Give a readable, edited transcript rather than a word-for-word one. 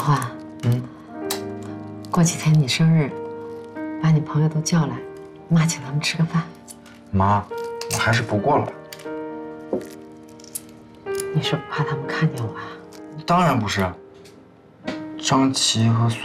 欢，过几天你生日，把你朋友都叫来，妈请他们吃个饭。 妈，我还是不过了吧。 你是不怕他们看见我啊？ 当然不是。张琪和苏